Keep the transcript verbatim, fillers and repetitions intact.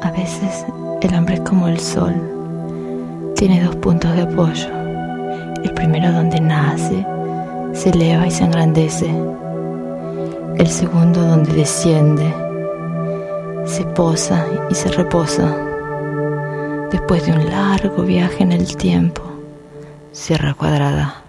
A veces el hombre es como el sol, tiene dos puntos de apoyo. El primero donde nace, se eleva y se engrandece. El segundo donde desciende, se posa y se reposa. Después de un largo viaje en el tiempo, Sierra Cuadrada.